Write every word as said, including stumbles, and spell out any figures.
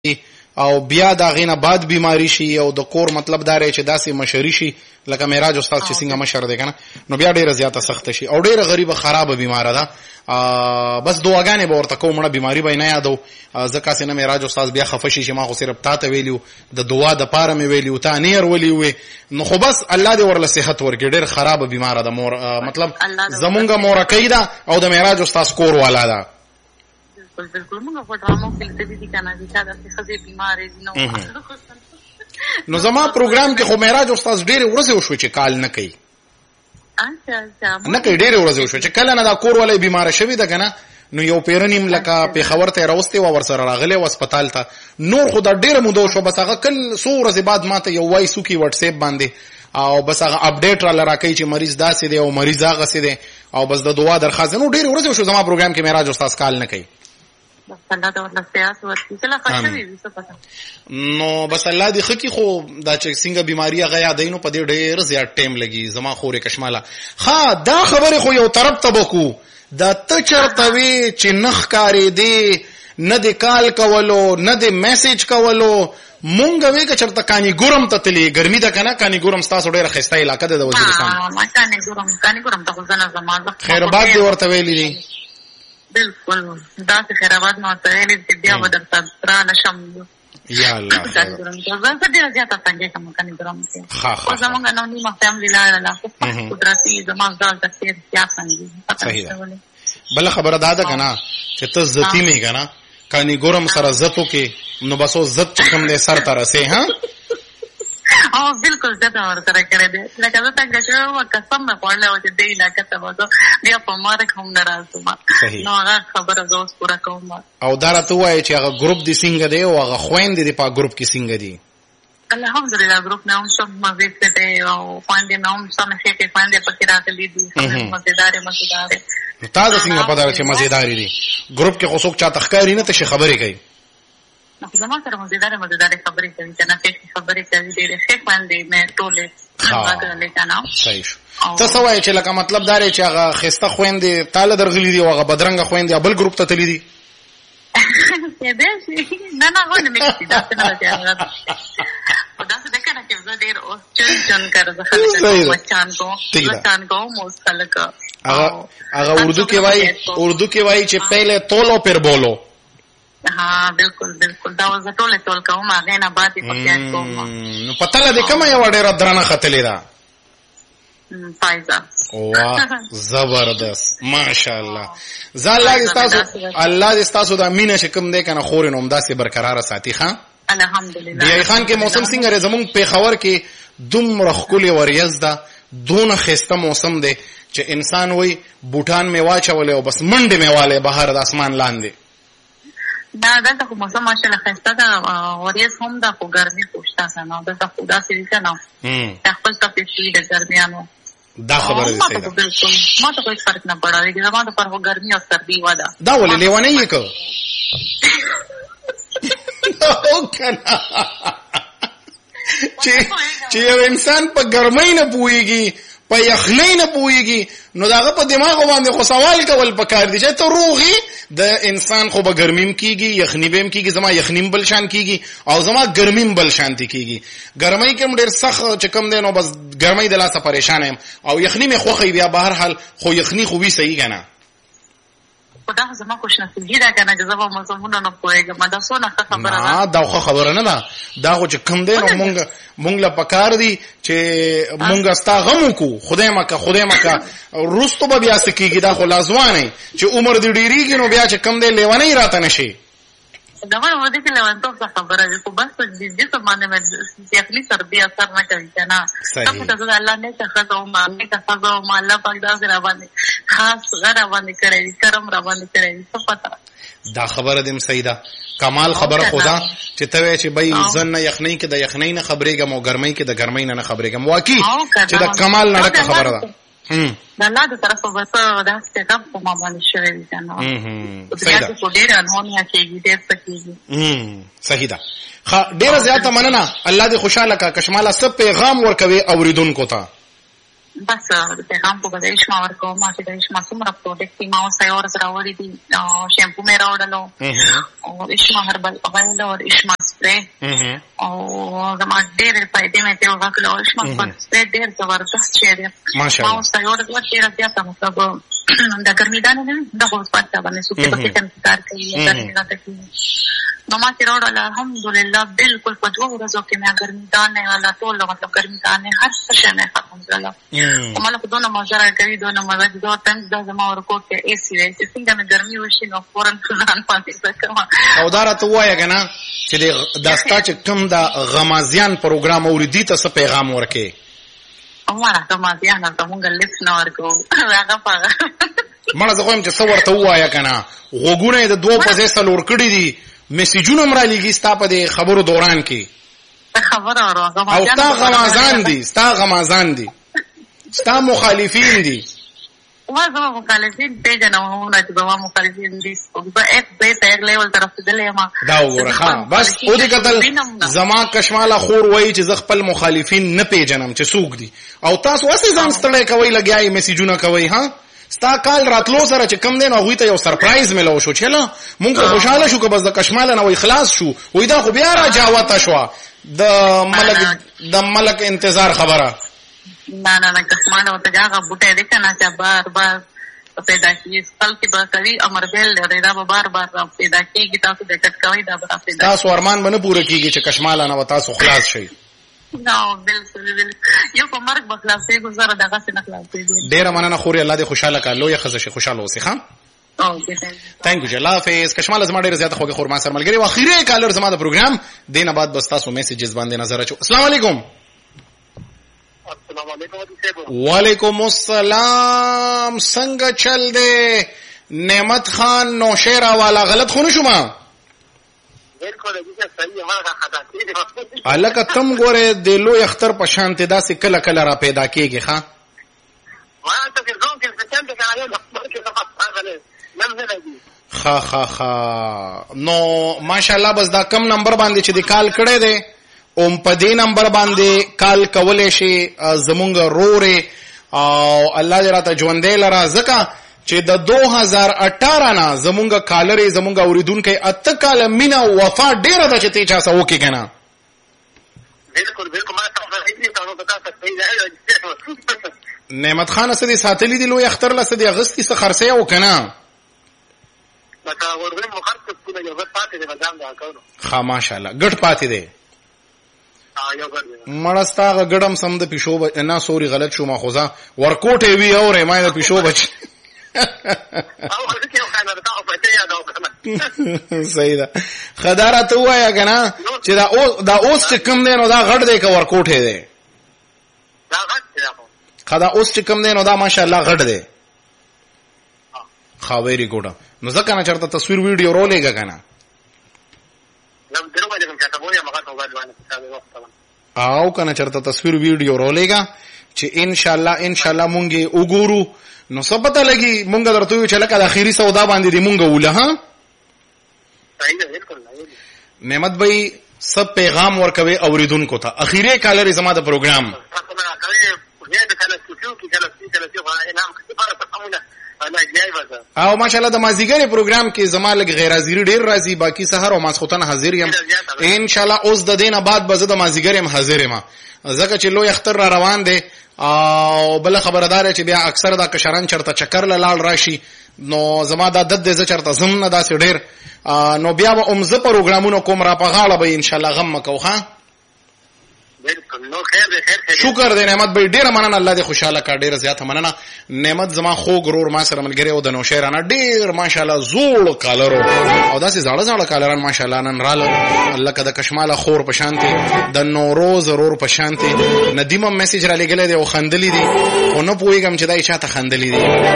او بیا دا غینه بعد بیماری شي او د کور مطلب دار چې داسې مشری شي لکه معراج استاد چې څنګه مشر دی کنه نو بیا ډیره زیاته سخت شي او ډیره غریبه خراب بیمار ده بس دعاګانې به ورته کوم مړه بیماری به نه یادو ځکه چې نه معراج استاد بیا خفه شي چې ما خو صرف تا ته ویلیو د دعا د پاره مې ویلیو تا نیر ویلیو نو خو بس الله دې ورله صحت ورکړي ډیر خراب بیمار ده مور مطلب زمونږه مورکې ده او د معراج استاد کور والا ده بالکل بالکل موږ په ډرامو کې د دې کنه چې دا څه خزي بیمارې نو نو زما پروګرام کې خو معراج استاد ډېر ورځې وشو چې کال نه کوي اچھا اچھا نه کوي ډېر ورځې وشو چې کله نه دا کور ولې بیمار شوی ده کنه نو یو پیرنیم لکه په خبر ته راوستي و ورسره راغله و هسپتال ته نور خو دا ډېر مودو شو بس هغه کل څو ورځې بعد ماته یو وایسو کې واتس اپ باندې او بس هغه اپډیټ را لراکې چې مریض داسې دی او مریض هغه سي دی او بس د دعا درخواست نو ډېر ورځې وشو زما پروګرام کې معراج استاد کال نه کوي الله ته ورته سیاس ورته چې لا خوشوي څه پته نو بس الله دې خکی خو دا چې څنګه بیماری هغه یادینو په دې ډېر زیات ټیم لګي زما خورې کشماله ها دا خبره خو یو طرف ته بکو دا ته چرته وی چې نخ کاری دی نه د کال کولو نه د میسج کولو مونږ وی که چرته کانی ګورم ته تلی ګرمي ده کنه کانی ګورم تاسو ډېر خسته علاقه ده د وزیرستان ما کانی ګورم کانی ګورم ته ځنه زما خیر باد دی ورته ویلی دي بالکل دا څه خیرات نو ته ویل چې بیا ودر تر نشم یا الله زه ډېر زیاته څنګه کوم کانی ګورم ها ها زمونږ نو نیمه فیملی لا لا قدرتي زمونږ ځان ته څه یا څنګه صحیح ده بل خبره دا ده کنه چې ته ذاتی می کنه کانی ګورم سره زتو کې نو بسو زت کوم دې سر تر سه ها او بالکل زته ورته کړی دی لکه زه څنګه چې و قسم مې خوړله و چې دې علاقه ته وځو بیا په ما کوم ناراضه ما نو هغه خبره زه اوس پوره کوم او دا راته وایي چې هغه ګروپ دې څنګه دی او هغه خويندې دې په ګروپ کې څنګه دي الحمدلله ګروپ نه هم سب مزه ته او خويندې نه هم سم شي کې خويندې پکې راغلي دي مزیدار مزیدار تاسو څنګه پتا چې مزیدار دي ګروپ کې خو څوک چا تخکاری نه ته شي خبرې کوي نو زما سره مزیدار مزیدار خبرې کوي چې نه فکر خبرې کوي ډېر ښه باندې مې ټوله راغلي کنه صحیح تاسو وایي چې لکه مطلب دا دی چې هغه خسته خويندې تاله درغلي دي او هغه بدرنګ خويندې بل ګروپ ته تللی دي نه نه غوښنه مې کړی دا څه نه راځي او دا څه دکنه چې زه ډېر او چن چن کار زه خلک بچان کو بچان کو موس خلک هغه هغه اردو کې وایي اردو کې وایي چې پہلے تولو پھر بولو ها بالکل بالکل دا وزه ټوله ټول کوم هغه نه باندې پکې کوم نو پته لدې کومه یو ډېر درنه خطلې ده فایزه واه زبردست ماشاءالله ځا الله دې تاسو الله دې تاسو د مینه شکم دې کنه خور نوم داسې برقرار ساتي ښا الحمدلله دی خان کې موسم څنګه زمون په خبر کې دومره خولي وریز ده دونه خسته موسم دی چې انسان وای بوټان می واچولې او بس منډه می واله بهر د اسمان لاندې دا دلته خو موسم ماشاءالله خسته ده وریز هم ده خو ګرمي پوښتا سنو دلته خو دا سړي کنه خپل ته پیښې د ګرمیانو دا خبره ده صحیح ده ما ته کوئی فرق نه پړاوي چې زموږ پر هو ګرمي او سردي ودا دا ولې لیوانه یې کو او کنه چې چې یو انسان په ګرمۍ نه پويږي په یخنۍ نه پويږي نو داغه په دماغ باندې خو سوال کول پکار دي چې ته روغي د انسان خو به ګرمیم کیږي یخنی بهم کیږي زما یخنیم بل شان کیږي او زما ګرمیم بل شانتي کیږي ګرمۍ کې ډېر سخت چې کم دی نو بس ګرمۍ د لاسه پریشان یم او یخنی مې خوخي بیا بهر حال خو یخنی خو وی صحیح کنه خدا زما کوښښ نصیب دا کنه چې زما موضوعونه نه پوهیږم دا څونه خبره ده نه دا خو خبره نه ده دا خو چې کم دی نو مونږ مونږ لا پکار دي چې مونږ ستا غم کو خدای مکه خدای مکه رستو به بیا سکیږي دا خو لازمانه چې عمر دې ډیریږي نو بیا چې کم دی لیوانه راته نشي دا ما ودی چې لیوان ته خبره ده خو بس دې دې ته باندې مې ځکلی سر بیا اثر نه کوي کنه تاسو ته الله نه ته خزو ما نه ته خزو ما الله پاک دا سره باندې خاص غره باندې کړی کرم را باندې کړی څه پتا دا خبره دې صحیح ده کمال خبره خدا چې ته چې بای ځن نه یخنۍ کې د یخنۍ نه خبرېګم او ګرمۍ کې د ګرمۍ نه خبرېګم واقعي چې د کمال نه ډکه خبره ده هم دا نه د طرفه وته دا ستاسو په ما باندې شوی دی کنه هم صحیح ده په ډېر انونه کې ډېر پکېږي هم صحیح ده خا ډېر زیاته مننه الله دې خوشاله کا کشماله سب پیغام ورکوي اوریدونکو ته بس د پیغام په بدل شما ورکوم چې د شما څومره پروډکټ ما اوس یو ورځ راوړی دي شیمپو مې راوړلو او شما هربل اوایل او شما سپری او زما ډېر فائدې مې ته وکړو شما سپری ډېر زبردست شی دی ما اوس یو ورځ ډېر زیاته مطلب د ګرمي دانه نه د خپل پاتې باندې سوکې په څنګه کار کوي ګرمي راته کوي نو ما چې راوړل الحمدلله بالکل په دوه ورځو کې مې ګرمي دانه ولا ټول مطلب ګرمي دانه هر څه شی مې ختم کړل او مله په دونه مزه راکوي دونه مزه دي دوه تم د زما ورکو کې اي سي وي چې څنګه مې ګرمي وشي نو فورن ځان پاتې ځکه او دا راته وایي کنه چې د داستا چې کوم د غمازیان پروګرام اوریدي ته څه پیغام ورکې او ما راته غمازیان ته مونږ لیکس نه ورکو هغه پاغه مړه زه وایم چې څه ورته وایي کنه غوګونه د دوه په ځای سره ور کړی دي میسیجونه مرا لګي ستا په دې خبرو دوران کې خبره ورو او ستا غمازان دي ستا غمازان دي ستا مخالفین دي ما زما مخالفین پیژنم چې زما مخالفین دي په ایک بیس ایک لیول طرف ته دلې ما دا وګوره ها بس او دې قتل زما کشماله خور وایي چې زه خپل مخالفین نه پیژنم چې څوک دي او تاسو واسه ځان ستړی کوي لګیاي میسیجونه کوي ها ستا کال راتلو سره چې کم دین هغه ته یو سرپرایز ملو شو چلا مونږ خوشاله شو که بس د کشماله نه وای خلاص شو وای دا خو بیا را جاوته شو د ملک د ملک انتظار خبره نه نه نه کشماله او ته هغه بوټه دې کنه چې بار بار پیدا کیږي خپل کې به کوي امر بیل لري دا به بار بار پیدا کیږي تاسو د کټ کوي دا به پیدا تاسو ارمان باندې پوره کیږي چې کشماله نه تاسو خلاص شي نو بالکل بالکل یو په مرګ بخلاصې گزاره دغه څه نه خلاصې ډیر مننه خوري الله دې خوشاله کړي لوی خزه شي خوشاله اوسې ښا اوکے ثانک یو جلا فیس کشماله زما ډیر زیاته خوګه خور ما سره ملګری واخیری کالر زما د پروګرام دینه بعد بس تاسو میسیجز باندې نظر اچو السلام علیکم السلام علیکم وعلیکم السلام څنګه چل دی نعمت خان نوشیرا والا غلط خونه شوما بالکل دې صحیح هغه خطا کیږي الکه تم ګوره د لوی اختر په شانته داسې کله کله را پیدا کیږي ښا ما ته کې ځون کې څه څنګه کاري د کې خبره نم نه دی خا خا خا نو ماشاءالله بس دا کم نمبر باندې چې د کال کړه دی اوم په دې نمبر باندې کال کولې شي زمونږ رورې او الله دې راته ژوندې لرا زکه چې د دو هزار اٹھارہ نه زمونږ کالرې زمونږ اوریدونکو اته کال مینا وفا ډیره ده چې تی چا سو کې کنه بالکل بالکل ما ته نعمت خان اسدي ساتلی دی لوی اختر لسدي اغسطی څخه خرڅه او کنه متا ورغه مخاطب کو یو غټ پاتې دی مدام دا کاوه خا ماشاءالله غټ پاتې دی ها یو غټ مړستا غډم سم د پښو نه سوري غلط شو ما خوځه ورکوټه وی اور ما د پښو بچ صحیح ده خداره ته وایا کنه چې دا او دا اوس کم دی نو دا غړ دی که ورکوټه دی دا غړ دی خدا اوس چې کم دی نو دا ماشاءالله غړ دی خا ویری ګوډ نو ځکه نه چرته تصویر ویډیو رولېګا کنه نو درو باندې کوم چاته وایي مګر په باندې او کنه چرته تصویر ویډیو رولېګا چې ان شاء الله ان شاء الله مونږه وګورو نو څه پته لګي مونږ درته چې لکه د اخیری سودا باندې دی مونږ وله ها صحیح ده بالکل نعمت بھائی سب پیغام ورکوي اوریدونکو ته اخیری کالر زما د پروګرام او ماشاءالله د مازیګر پروګرام کې زما لګ غیر حاضری ډیر راځي باقی سحر او ماسختن حاضر یم ان شاء الله اوس د دینه بعد به زه د مازیګر یم حاضر یم ځکه چې لوی اختر را روان دی او بل خبردار چې بیا اکثر دا کشران چرته چکر لاړ راشي نو زما دا د دې چرته زم نه داسې ډیر نو بیا به اوم زه پروګرامونو کوم را په غاړه به ان شاء الله غم مکوخه نو خیر دې خیر شکر دې نعمت به ډیر مننه الله دې خوشاله کړ ډیر زیات مننه نعمت زما خو غرور ما سره ملګری او د نوشیرانه ډیر ماشاءالله زوړ کالرو او داسې زړه زړه کالران ماشاءالله نن رااله الله کده کشماله خور په شانتي د نوروز ضرور په شانتي ندیم میسج را لګلې دی او خندلې دي خو نه پويګم چې دای چاته خندلې دي